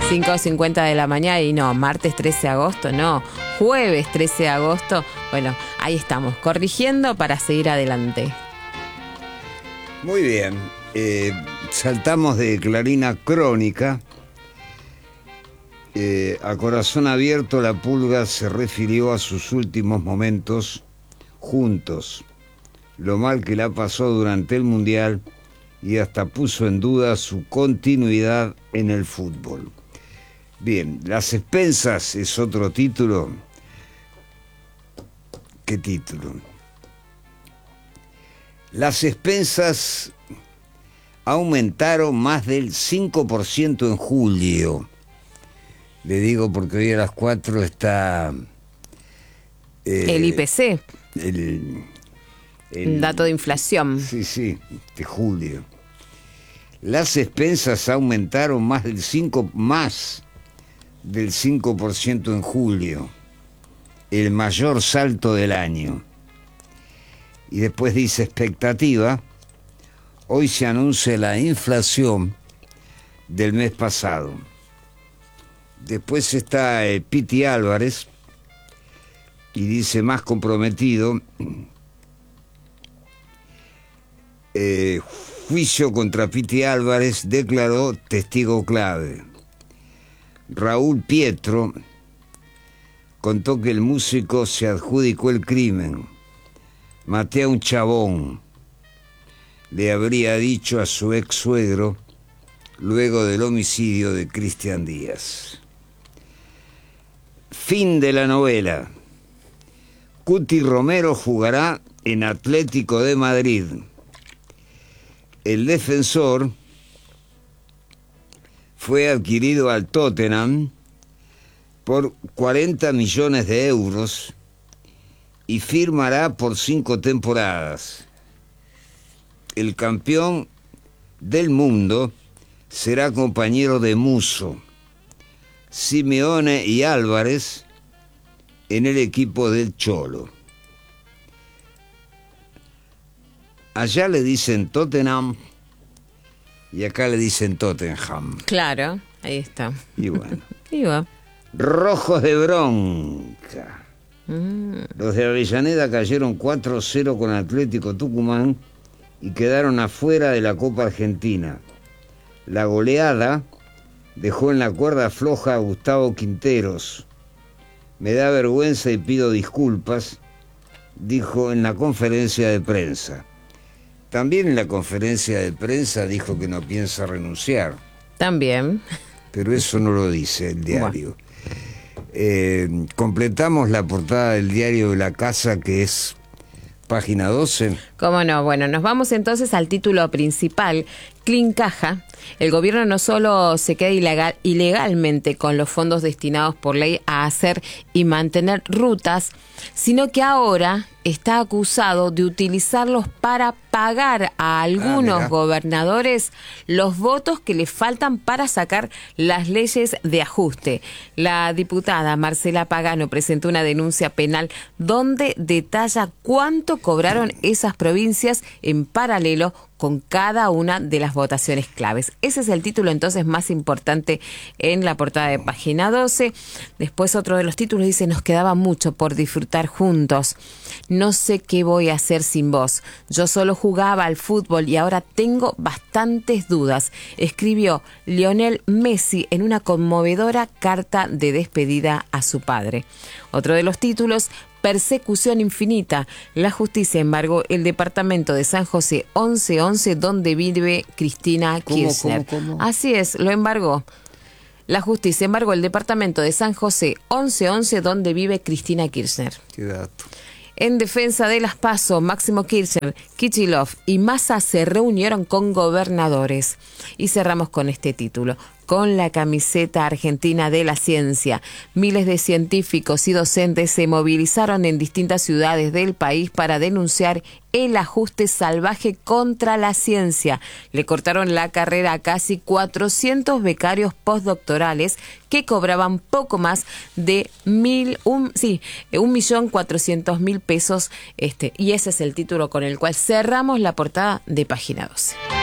5:50 de la mañana y no, martes 13 de agosto, no, jueves 13 de agosto. Bueno, ahí estamos, corrigiendo para seguir adelante. Muy bien, saltamos de Clarín a Crónica. A corazón abierto, la Pulga se refirió a sus últimos momentos juntos, lo mal que la pasó durante el Mundial y hasta puso en duda su continuidad en el fútbol. Bien, Las expensas es otro título. ¿Qué título? Las expensas aumentaron más del 5% en julio. Le digo porque hoy a las 4 está... el IPC. El dato de inflación. Sí, de julio. Las expensas aumentaron más del 5% en julio, el mayor salto del año. Y después dice expectativa, hoy se anuncia la inflación del mes pasado. Después está Piti Álvarez y dice más comprometido, juicio contra Piti Álvarez, declaró testigo clave. Raúl Pietro contó que el músico se adjudicó el crimen. Maté a un chabón, le habría dicho a su ex suegro luego del homicidio de Cristian Díaz. Fin de la novela. Cuti Romero jugará en Atlético de Madrid. El defensor fue adquirido al Tottenham por 40 millones de euros y firmará por 5 temporadas. El campeón del mundo será compañero de Musso, Simeone y Álvarez en el equipo del Cholo. Allá le dicen Tottenham y acá le dicen Tottenham. Claro, ahí está. Y bueno. Y va. Rojos de bronca. Los de Avellaneda cayeron 4-0 con Atlético Tucumán y quedaron afuera de la Copa Argentina. La goleada dejó en la cuerda floja a Gustavo Quinteros. Me da vergüenza y pido disculpas, dijo en la conferencia de prensa. También en la conferencia de prensa dijo que no piensa renunciar. También. Pero eso no lo dice el diario. Completamos la portada del diario de La Casa, que es página 12. ¿Cómo no? Bueno, nos vamos entonces al título principal. Clincaja. El gobierno no solo se queda ilegalmente con los fondos destinados por ley a hacer y mantener rutas, sino que ahora está acusado de utilizarlos para pagar a algunos gobernadores los votos que le faltan para sacar las leyes de ajuste. La diputada Marcela Pagano presentó una denuncia penal donde detalla cuánto cobraron esas provincias en paralelo con cada una de las votaciones claves. Ese es el título entonces más importante en la portada de página 12. Después otro de los títulos dice: nos quedaba mucho por disfrutar juntos. No sé qué voy a hacer sin vos. Yo solo jugaba al fútbol y ahora tengo bastantes dudas. Escribió Lionel Messi en una conmovedora carta de despedida a su padre. Otro de los títulos: persecución infinita. La justicia embargó el departamento de San José 1111 donde vive Cristina Kirchner. ¿Cómo? Así es, lo embargó. La justicia embargó el departamento de San José 1111 donde vive Cristina Kirchner. Qué dato. En defensa de las PASO, Máximo Kirchner, Kicillof y Massa se reunieron con gobernadores. Y cerramos con este título: con la camiseta argentina de la ciencia. Miles de científicos y docentes se movilizaron en distintas ciudades del país para denunciar el ajuste salvaje contra la ciencia. Le cortaron la carrera a casi 400 becarios postdoctorales que cobraban poco más de 1.400.000 pesos. Y ese es el título con el cual cerramos la portada de página 12.